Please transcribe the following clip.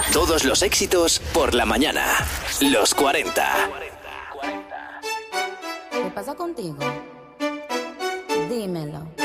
Todos los éxitos por la mañana. Los 40. ¿Qué pasa contigo? Dímelo.